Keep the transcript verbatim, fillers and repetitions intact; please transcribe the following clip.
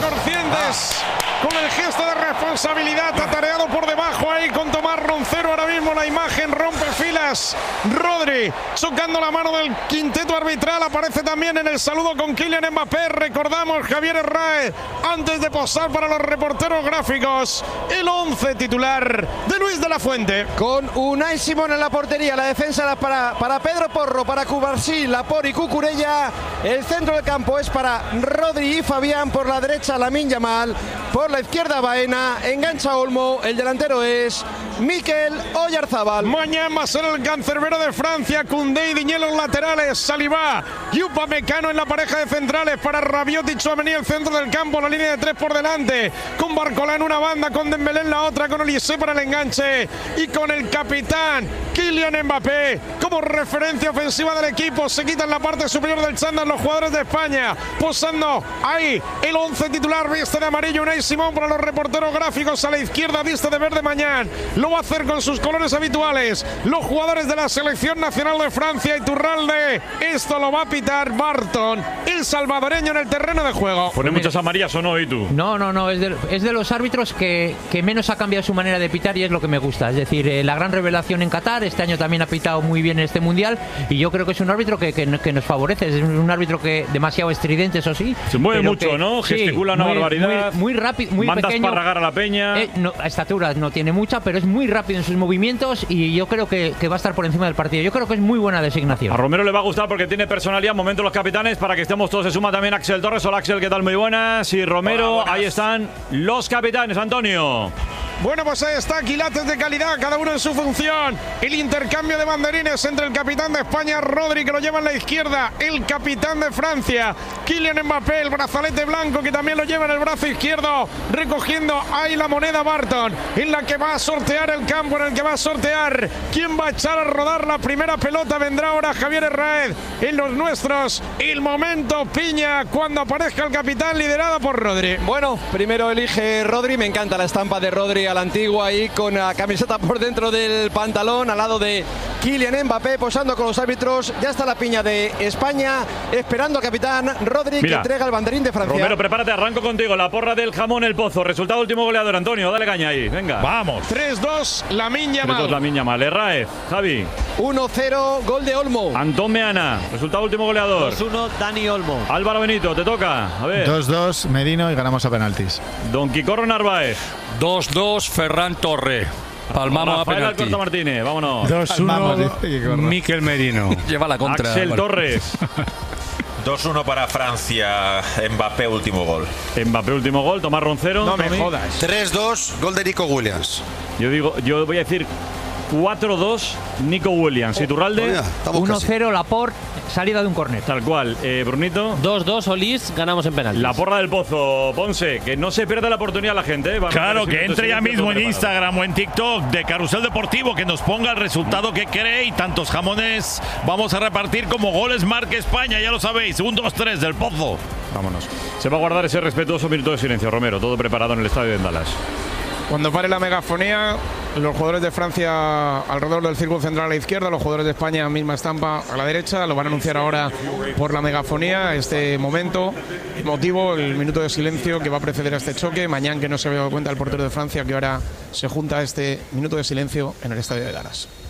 conscientes. Con el gesto de responsabilidad, atareado por debajo ahí con Tomás Roncero. Ahora mismo la imagen rompe filas. Rodri chocando la mano del quinteto arbitral. Aparece también en el saludo con Kylian Mbappé. Recordamos, Javier Herráez, antes de posar para los reporteros gráficos, el once titular de Luis de la Fuente. Con Unai Simón en la portería, la defensa para, para Pedro Porro, para Cubarsí, Laporte y Cucurella. El centro del campo es para Rodri y Fabián. Por la derecha, Lamine Yamal. Por la izquierda, Baena. Engancha Olmo. El delantero es Mikel Oyarzabal. Mañana va a ser el cancerbero de Francia. Koundé y Digne en los laterales. Saliba y Upamecano en la pareja de centrales. Para Rabiot y Tchouaméni el centro del campo. La línea de tres por delante. Con Barcola en una banda. Con Dembélé en la otra. Con Olise para el enganche. Y con el capitán Kylian Mbappé como referencia ofensiva del equipo. Se quita en la parte superior del chándal los jugadores de España. Posando ahí el once titular. Viste de amarillo Unai Simón. Para los reporteros gráficos a la izquierda. Viste de verde mañana. Lo va a hacer con sus colores habituales. Los jugadores de la selección nacional de Francia. Iturralde. Esto lo va a pitar Barton, el salvadoreño, en el terreno de juego. ¿Pone muchas amarillas o no, y tú? No, no, no. Es de, es de los árbitros que, que menos ha cambiado su manera de pitar y es lo que me gusta. Es decir, eh, la gran revelación en Qatar. Este año también ha pitado muy bien en este mundial y yo creo que es un árbitro que, que, que nos favorece. Es un árbitro que demasiado estridente, eso sí. Se mueve mucho, que, ¿no? Gesticula sí, una muy, barbaridad. Muy, muy rápido, muy Manda pequeño. Mandas para a la peña. Eh, no, estatura no tiene mucha, pero es muy rápido en sus movimientos y yo creo que, que va a estar por encima del partido. Yo creo que es muy buena designación. A Romero le va a gustar porque tiene personalidad. Momento los capitanes para que estemos todos. Se suma también Axel Torres. Hola Axel, ¿qué tal? Muy buenas. Y Romero, hola, ahí están los capitanes. Antonio. Bueno, pues ahí está, quilates de calidad, cada uno en su función. El intercambio de banderines entre el capitán de España, Rodri, que lo lleva en la izquierda, el capitán de Francia, Kylian Mbappé, el brazalete blanco, que también lo lleva en el brazo izquierdo, recogiendo ahí la moneda Barton, en la que va a sortear el campo, en el que va a sortear quién va a echar a rodar la primera pelota. Vendrá ahora Javier Herráez en los nuestros. El momento piña cuando aparezca el capitán, liderado por Rodri. Bueno, primero elige Rodri, me encanta la estampa de Rodri a la antigua ahí con la camiseta por dentro del pantalón al lado de Kylian Mbappé posando con los árbitros. Ya está la piña de España esperando al capitán Rodri. Mira, que entrega el banderín de Francia. Romero, prepárate, arranco contigo. La porra del jamón El Pozo. Resultado último goleador, Antonio, dale caña ahí, venga. Vamos. tres dos, Lamine Yamal. tres dos, Lamine Yamal. Herráez, Javi. uno cero, gol de Olmo. Antón Meana, resultado último goleador. dos uno, Dani Olmo. Álvaro Benito, te toca. A ver. dos dos, Merino, y ganamos a penaltis. Don Quicorro Narváez. dos dos, Ferran Torre. Palmamos Rafael a penalti. Alcorta Martínez, vámonos. dos uno, Mikel Merino. Lleva la contra. Axel Álvaro. Torres. dos uno para Francia. Mbappé, último gol. Mbappé, último gol. Tomás Roncero. No me Tommy. jodas. tres dos, gol de Nico Williams. Yo digo, yo voy a decir cuatro dos, Nico Williams. Iturralde. uno cero, Laporte, salida de un córner. Tal cual. Eh, Brunito. dos dos, Olís, ganamos en penaltis. La porra del Pozo, Ponce. Que no se pierda la oportunidad la gente. ¿eh? Claro, que entre ya mismo en Instagram o en TikTok de Carrusel Deportivo, que nos ponga el resultado que cree y tantos jamones vamos a repartir como goles marca España, ya lo sabéis. un dos tres del Pozo. Vámonos. Se va a guardar ese respetuoso minuto de silencio, Romero. Todo preparado en el estadio de Dallas. Cuando pare la megafonía, los jugadores de Francia alrededor del círculo central a la izquierda, los jugadores de España, misma estampa a la derecha. Lo van a anunciar ahora por la megafonía. Este momento emotivo, el minuto de silencio que va a preceder a este choque. Mañana, que no se había dado cuenta el portero de Francia, que ahora se junta a este minuto de silencio en el estadio de Dallas.